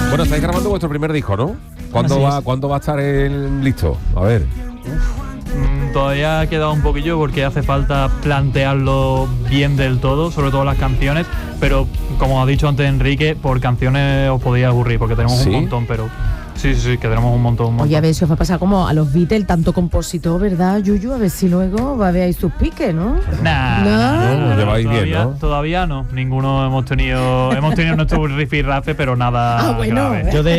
Bueno, estáis grabando vuestro primer disco, ¿no? ¿Cuándo va a estar listo? A ver. Todavía ha quedado un poquillo porque hace falta plantearlo bien del todo, sobre todo las canciones, pero como ha dicho antes Enrique, por canciones os podéis aburrir porque tenemos un montón, pero sí, que tenemos un montón. Oye, a ver si os va a pasar como a los Beatles, tanto compositor, ¿verdad, Yuyu? A ver si luego va a haber ahí sus piques, ¿no? No, lleváis bien, ¿no? Todavía no, ninguno hemos tenido nuestro rifirrafe, pero nada grave. Yo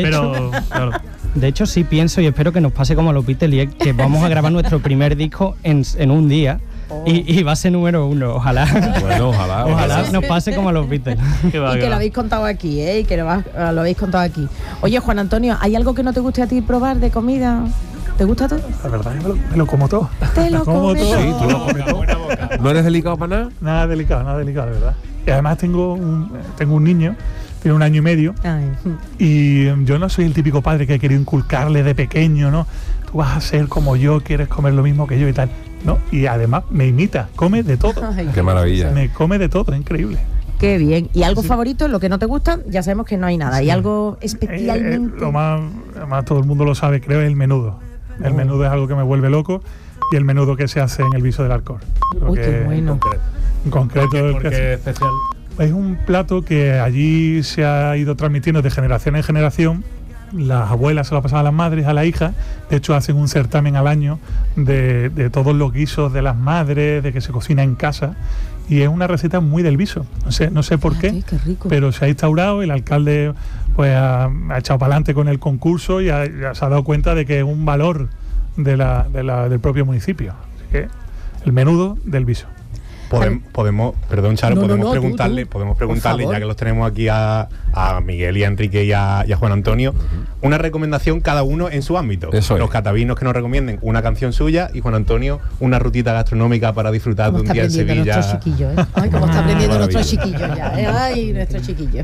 de hecho sí pienso y espero que nos pase como a los Beatles, y es que vamos a grabar nuestro primer disco en un día. Y va a ser número 1, ojalá. Bueno, ojalá nos pase como a los Beatles. Y que lo habéis contado aquí, ¿eh? Y que lo habéis contado aquí. Oye, Juan Antonio, ¿hay algo que no te guste a ti probar de comida? ¿Te gusta todo? La verdad es que me lo como todo. ¿Te lo comes todo? Sí, tú lo comes todo. ¿No eres delicado para nada? Nada delicado, de verdad. Y además tengo un niño, tiene 1 año y medio. Ay. Y yo no soy el típico padre que ha querido inculcarle de pequeño, ¿no? Tú vas a ser como yo, quieres comer lo mismo que yo y tal. No, y además me imita, come de todo. Ay, qué maravilla. Me come de todo, es increíble. Qué bien. ¿Y algo favorito? Lo que no te gusta, ya sabemos que no hay nada. ¿Y algo especialmente? Lo más todo el mundo lo sabe, creo, es el menudo. El menudo es algo que me vuelve loco, y el menudo que se hace en el Viso del Alcor. Uy, qué bueno. En concreto, ¿Por qué es especial? Es un plato que allí se ha ido transmitiendo de generación en generación. Las abuelas se lo pasan a las madres, a la hija. De hecho, hacen un certamen al año de todos los guisos de las madres, de que se cocina en casa. Y es una receta muy del Viso. No sé por qué, pero se ha instaurado. El alcalde pues ha echado para adelante con el concurso y ya se ha dado cuenta de que es un valor del propio municipio. Así que el menudo del Viso. Podemos preguntarle, ya que los tenemos aquí a Miguel y a Enrique y a Juan Antonio, una recomendación cada uno en su ámbito. Los catavinos que nos recomienden una canción suya, y Juan Antonio una rutita gastronómica para disfrutar de un día en Sevilla. Nuestro chiquillo, ¿eh? Ay, cómo está aprendiendo nuestro chiquillo ya, ¿eh? Ay, nuestro chiquillo.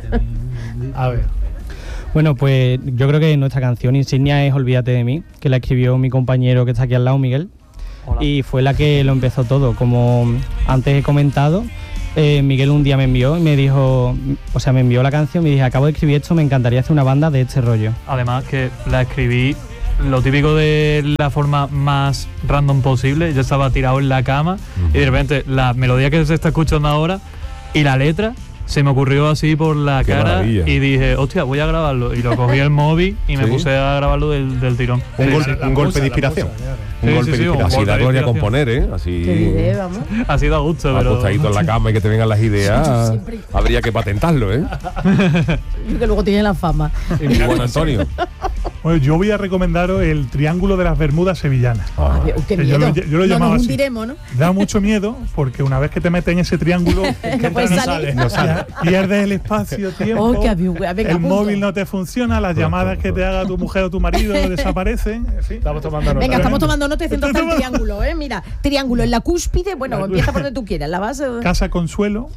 A ver. Bueno, pues yo creo que nuestra canción insignia es Olvídate de mí, que la escribió mi compañero que está aquí al lado, Miguel. Hola. Y fue la que lo empezó todo. Como antes he comentado, Miguel un día me envió y me dijo, me envió la canción y me dije, acabo de escribir esto, me encantaría hacer una banda de este rollo. Además que la escribí lo típico de la forma más random posible. Yo estaba tirado en la cama y de repente la melodía que se está escuchando ahora y la letra se me ocurrió así por la cara y dije, hostia, voy a grabarlo. Y lo cogí el móvil y me puse a grabarlo del tirón. Un golpe de inspiración. Así da gloria a componer, ¿eh? Así da gusto, pero acostadito en la cama y que te vengan las ideas. Habría que patentarlo, ¿eh? Que luego tiene la fama. Y Juan Antonio. Bueno, yo voy a recomendaros el Triángulo de las Bermudas Sevillanas. Qué miedo. Yo lo llamaba así. Hundiremos, ¿no? Da mucho miedo porque una vez que te metes en ese triángulo no sale. Pierdes el espacio-tiempo. El móvil no te funciona, las llamadas que te haga tu mujer o tu marido desaparecen. En fin. Estamos tomando nota y haciendo el triángulo, ¿eh? Mira, triángulo en la cúspide, bueno, empieza por donde tú quieras. La base. Casa Consuelo.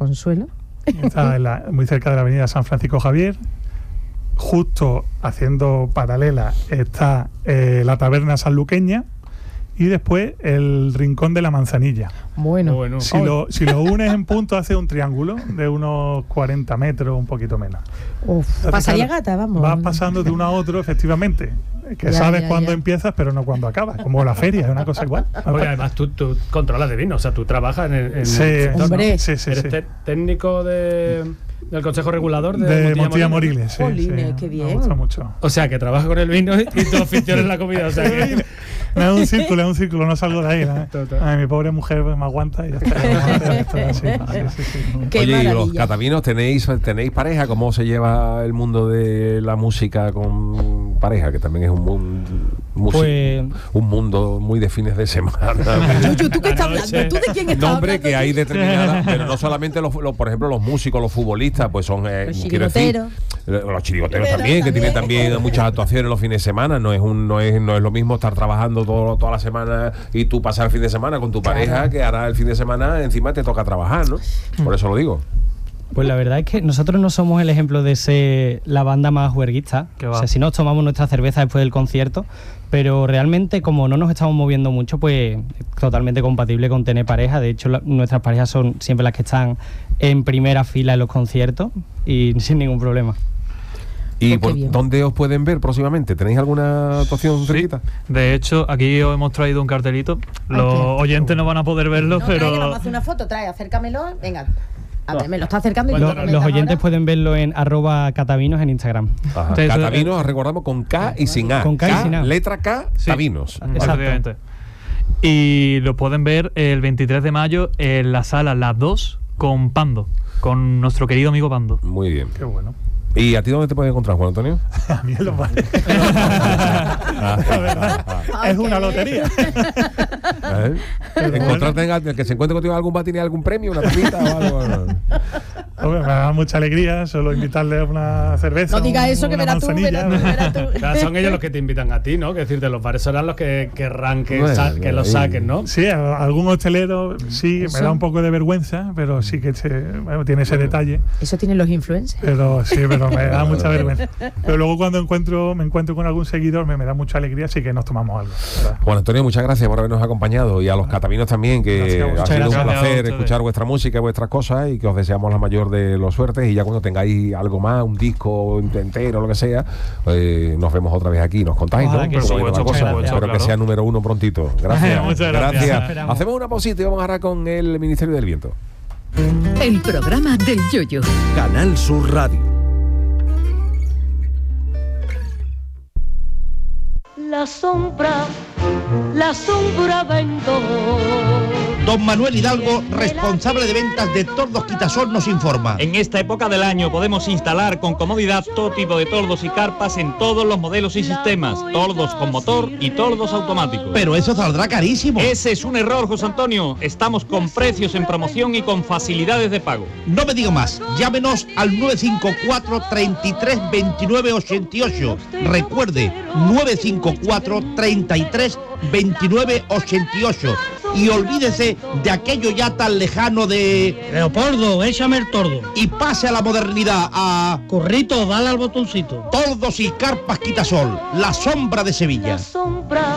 Está muy cerca de la avenida San Francisco Javier. Justo haciendo paralela está la taberna sanluqueña y después el rincón de la Manzanilla. Bueno. Si lo unes en punto hace un triángulo de unos 40 metros, un poquito menos. Pasaría gata, vamos. Vas pasando de uno a otro, efectivamente. Que sabes cuándo empiezas, pero no cuándo acabas. Como la feria, es una cosa igual. Oye, además tú controlas de vino, o sea, tú trabajas en sí, hombre. Sí. Eres técnico del Consejo Regulador de Montilla Moriles. Jolines, qué bien. Me gusta mucho. O sea, que trabajas con el vino y tu afición es la comida. O sea, que es un círculo, no salgo de ahí. Ay, mi pobre mujer me aguanta y ya está. Sí. Oye, y los catavinos, ¿tenéis pareja? ¿Cómo se lleva el mundo de la música con pareja? Que también es un mundo muy de fines de semana. ¿Tú qué estás hablando? ¿Tú de quién estás hablando? Hombre, que hay determinadas, pero no solamente por ejemplo los músicos, los futbolistas, pues son los chirigoteros también, que tienen también muchas actuaciones los fines de semana. No es lo mismo estar trabajando toda la semana y tú pasar el fin de semana con tu pareja, que ahora el fin de semana encima te toca trabajar, ¿no? Por eso lo digo. Pues la verdad es que nosotros no somos el ejemplo de ser la banda más juerguista. O sea, si nos tomamos nuestra cerveza después del concierto, pero realmente como no nos estamos moviendo mucho, pues es totalmente compatible con tener pareja. De hecho, nuestras parejas son siempre las que están en primera fila en los conciertos y sin ningún problema. ¿Y dónde os pueden ver próximamente? ¿Tenéis alguna actuación cerquita? De hecho, aquí os hemos traído un cartelito. Los oyentes no van a poder verlo, pero... Vamos a hacer una foto, acércamelo, venga. A ver, me lo está acercando. Los oyentes pueden verlo en @catavinos en Instagram. Catavinos, recordamos, con K y sin A. Con K y sin A. Letra K, Tavinos. Exactamente. Y lo pueden ver el 23 de mayo en la sala Las 2 con Pando, con nuestro querido amigo Pando. Muy bien. Qué bueno. ¿Y a ti dónde te puedes encontrar, Juan Antonio? A mí en los bares. La verdad, es una lotería. Encontrarte que se encuentre contigo algún batín y algún premio, una tapita o algo. Me da mucha alegría solo invitarle a una cerveza. No digas eso, que verás tú. Claro, son ellos los que te invitan a ti, ¿no? Que decirte, los bares serán los que querrán que los saquen, ¿no? Sí, algún hostelero sí, me da un poco de vergüenza, pero sí que tiene ese detalle. Eso tienen los influencers. Pero me da mucha vergüenza. Pero luego cuando me encuentro con algún seguidor me da mucha alegría, así que nos tomamos algo, ¿verdad? Juan Antonio, muchas gracias por habernos acompañado, y a los catavinos también, que ha sido un placer escuchar vuestra música y vuestras cosas, y que os deseamos la mayor de los suertes, y ya cuando tengáis algo más, un disco entero, lo que sea, nos vemos otra vez aquí, nos contáis, ¿no? Espero que sea número 1 prontito. Gracias. Muchas gracias. Hacemos una pausita y vamos ahora con el Ministerio del Viento. El programa del Yoyo. Canal Sur Radio. La sombra vendo. Don Manuel Hidalgo, responsable de ventas de Tordos Quitasol, nos informa. En esta época del año podemos instalar con comodidad todo tipo de tordos y carpas en todos los modelos y sistemas, tordos con motor y tordos automáticos. Pero eso saldrá carísimo. Ese es un error, José Antonio. Estamos con precios en promoción y con facilidades de pago. No me diga más, llámenos al 954 33 29 88. Recuerde, 954 33 29 88. Y olvídese de aquello ya tan lejano de... Leopoldo, échame el tordo. Y pase a la modernidad, a... Corrito, dale al botoncito. Tordos y carpas Quitasol, la sombra de Sevilla. La sombra.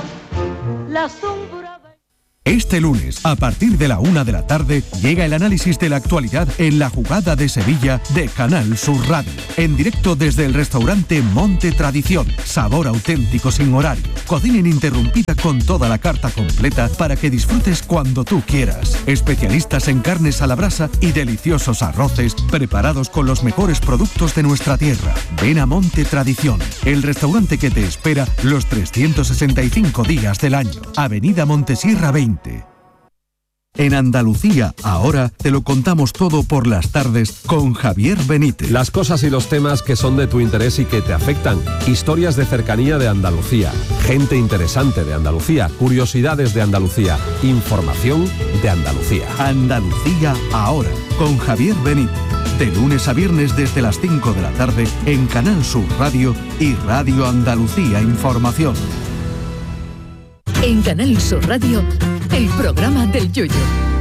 Este lunes, a partir de la 1 de la tarde, llega el análisis de la actualidad en La Jugada de Sevilla de Canal Sur Radio. En directo desde el restaurante Monte Tradición. Sabor auténtico sin horario. Cocina ininterrumpida con toda la carta completa para que disfrutes cuando tú quieras. Especialistas en carnes a la brasa y deliciosos arroces preparados con los mejores productos de nuestra tierra. Ven a Monte Tradición, el restaurante que te espera los 365 días del año. Avenida Montesierra 20. En Andalucía, ahora te lo contamos todo por las tardes con Javier Benítez. Las cosas y los temas que son de tu interés y que te afectan. Historias de cercanía de Andalucía. Gente interesante de Andalucía. Curiosidades de Andalucía. Información de Andalucía. Andalucía, ahora, con Javier Benítez. De lunes a viernes desde las 5 de la tarde en Canal Sur Radio y Radio Andalucía Información. En Canal Sur Radio, el programa del Yoyo.